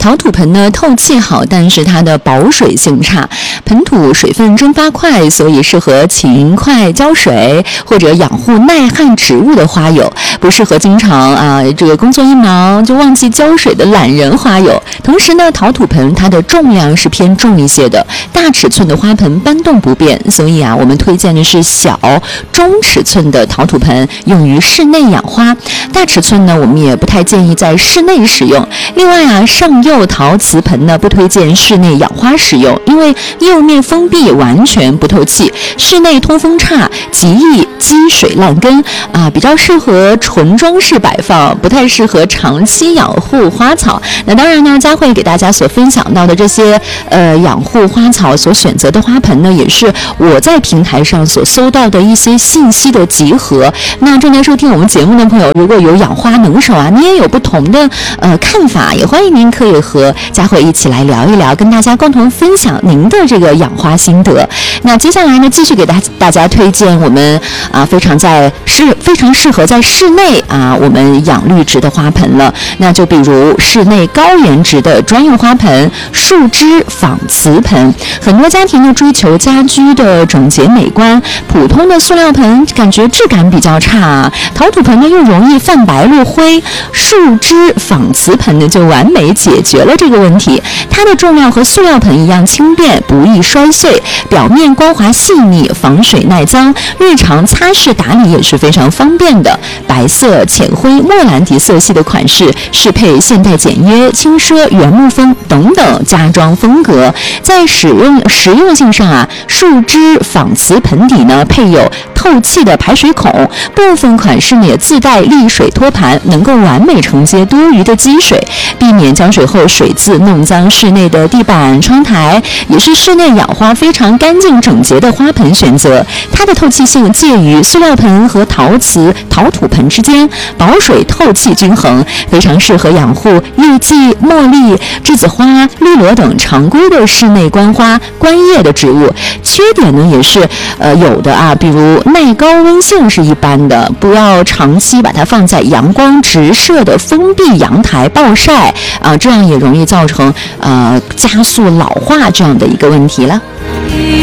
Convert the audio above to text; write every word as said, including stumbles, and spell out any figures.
陶土盆呢透气好，但是它的保水性差，盆土水分蒸发快，所以适合勤快浇水或者养护耐旱植物的花友，不适合经常啊这个工作一忙就忘记浇水的懒人花友。同时呢，陶土盆它的重量是偏重一些的，大尺寸的花盆搬动不便，所以啊，我们推荐的是小中尺寸的陶土盆，用于室内养花。大尺寸呢，我们也不太建议在室内使用。另外啊，上釉陶瓷盆呢，不推荐室内养花使用，因为釉面封闭，完全不透气，室内通风差，极易积水烂根啊，比较适合纯装饰摆放，不太适合长期养护花草。那当然呢，佳慧给大家所分享到的这些呃养护花草所选择的花盆呢，也是我在平台上所搜到的一些信息的集合。那正在收听我们节目的朋友，如果有养花能手啊，你也有不同的呃看法，也欢迎您可以和佳慧一起来聊一聊，跟大家共同分享您的这个养花心得。那接下来呢，继续给大大家推荐我们啊非常在适非常适合在室内啊我们养绿植的花盆了。那就比如室内高颜值的专用花盆树枝仿瓷盆，很多家庭呢追求家居的整洁美观，普通的塑料盆感觉质感比较差啊，陶土盆呢又容易泛白落灰，树枝仿瓷盆呢就完美解决了这个问题。它的重量和塑料盆一样轻便，不易摔碎，表面光滑细腻，防水耐脏，日常擦拭打理也是非常方便的。白色、浅灰、莫兰迪色系的款式，适配现代简约、轻奢、原木风等等家装风格。在使用实用性上啊，树枝仿瓷盆底呢配有透气的排水孔，部分款式呢也自带沥水托盘，能够完美承接多余的积水，避免浇水后水渍弄脏室内的地板、窗台，也是室内养花非常干净整洁的花盆选择。它的透气性介于塑料盆和陶瓷陶土盆之间，保水透气均衡，非常适合养护月季、茉莉、栀子花、绿萝等常规的室内观花观叶的植物。缺点呢也是呃有的啊，比如耐高温性是一般的，不要长期把它放在阳光直射的封闭阳台暴晒啊，这样也容易造成呃加速老化这样的一个问题了。